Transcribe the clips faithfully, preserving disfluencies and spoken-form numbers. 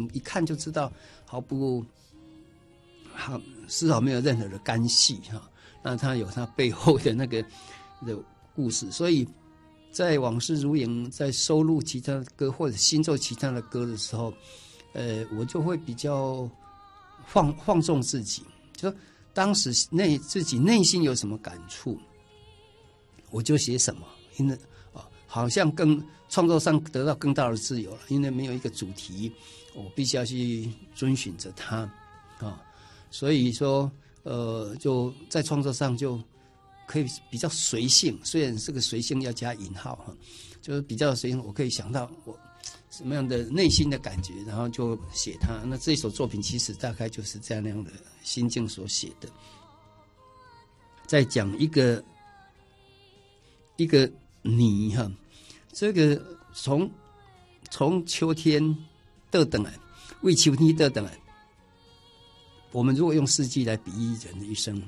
一看就知道毫不好丝毫没有任何的干系哈。那它有它背后的那个的故事，所以在往事如影在收录其他的歌或者新奏其他的歌的时候，呃，我就会比较放放纵自己，就当时内自己内心有什么感触，我就写什么，因为啊，好像更创作上得到更大的自由了，因为没有一个主题，我必须要去遵循着它啊，所以说。呃，就在创作上就可以比较随性，虽然这个随性要加引号哈，就是比较随性，我可以想到我什么样的内心的感觉，然后就写它。那这首作品其实大概就是这样那样的心境所写的。再讲一个一个你哈，这个从从秋天倒转来，为秋天倒转来。我们如果用四季来比喻人的一生，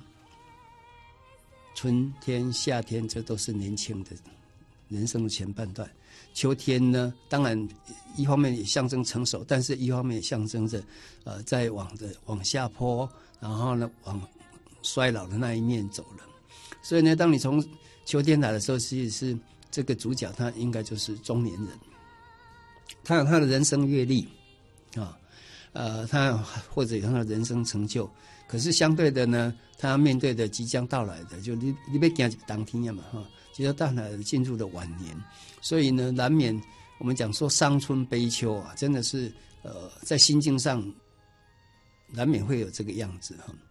春天、夏天，这都是年轻的人生的前半段。秋天呢，当然一方面也象征成熟，但是一方面也象征着呃，在往的往下坡，然后呢往衰老的那一面走了。所以呢，当你从秋天来的时候，其实是这个主角他应该就是中年人，他有他的人生阅历啊。呃，他或者有他的人生成就，可是相对的呢，他面对的即将到来的，就你你别讲当天呀嘛哈，即将到来的进入了晚年，所以呢，难免我们讲说伤春悲秋啊，真的是呃，在心境上难免会有这个样子哈。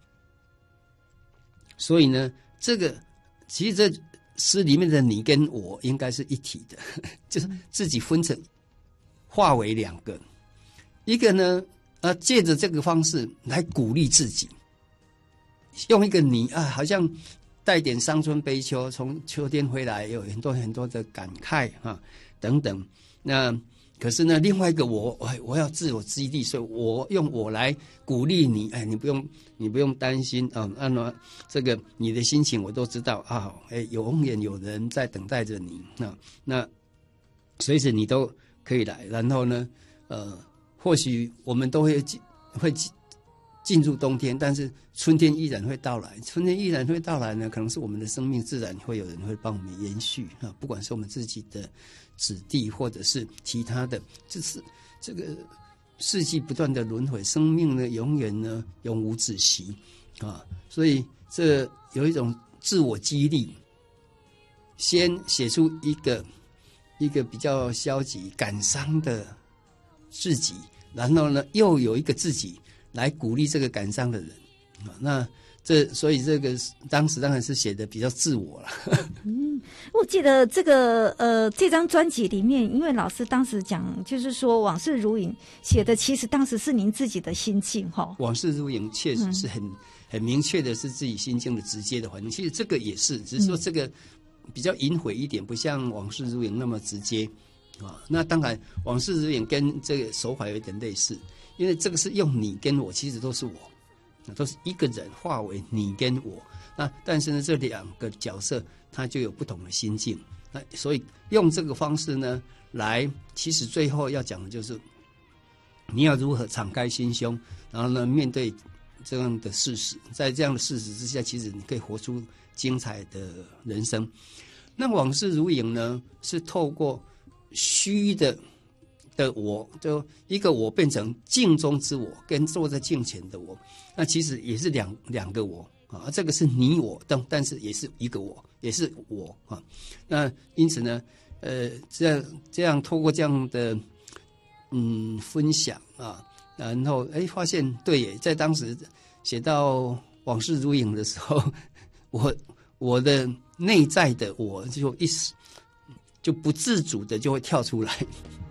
所以呢，这个其实这诗里面的你跟我应该是一体的，就是自己分成化为两个，一个呢。呃，借着这个方式来鼓励自己，用一个你啊，好像带点伤春悲秋，从秋天回来有很多很多的感慨啊等等。那可是呢，另外一个我，我我要自我激励，所以我用我来鼓励你，哎，你不用你不用担心啊，按照这个你的心情我都知道啊，哎，永远有人在等待着你，那那随时你都可以来，然后呢，呃。或许我们都会进会进入冬天，但是春天依然会到来。春天依然会到来呢，可能是我们的生命自然会有人会帮我们延续啊，不管是我们自己的子弟，或者是其他的，这是这个世纪不断的轮回，生命呢永远呢永无止息啊。所以这有一种自我激励，先写出一个一个比较消极感伤的自己，然后呢，又有一个自己来鼓励这个感伤的人啊。那这所以这个当时当然是写的比较自我了。 嗯，我记得这个呃这张专辑里面，因为老师当时讲就是说往事如影写的，其实当时是您自己的心境哈。 往事如影确实是很、嗯、很明确的是自己心境的直接的反应。其实这个也是，只是说这个比较隐晦一点，不像往事如影那么直接。啊，那当然，往事如影跟这个手法有一点类似，因为这个是用你跟我，其实都是我，都是一个人化为你跟我。那但是呢，这两个角色他就有不同的心境。那所以用这个方式呢，来其实最后要讲的就是，你要如何敞开心胸，然后呢面对这样的事实，在这样的事实之下，其实你可以活出精彩的人生。那往事如影呢，是透过虚的的我，就一个我变成镜中之我，跟坐在镜前的我，那其实也是两两个我啊。这个是你我，但但是也是一个我，也是我啊。那因此呢，呃，这样这样透过这样的嗯分享啊，然后哎发现对耶，在当时写到往事如影的时候，我我的内在的我就一时。就不自主的就会跳出来。